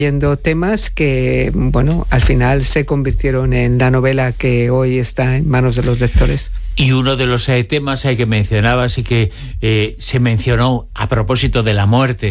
temas que, bueno, al final se convirtieron en la novela que hoy está en manos de los lectores. Y uno de los temas que mencionabas y que se mencionó a propósito de la muerte